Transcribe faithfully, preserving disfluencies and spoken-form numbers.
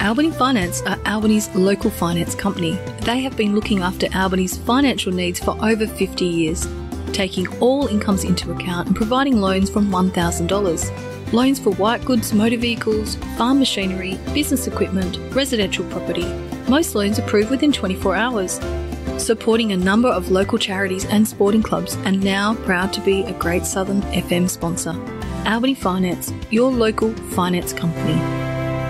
Albany Finance are Albany's local finance company. They have been looking after Albany's financial needs for over fifty years, taking all incomes into account and providing loans from one thousand dollars. Loans for white goods, motor vehicles, farm machinery, business equipment, residential property. Most loans approved within twenty-four hours. Supporting a number of local charities and sporting clubs, and now proud to be a Great Southern F M sponsor. Albany Finance, your local finance company.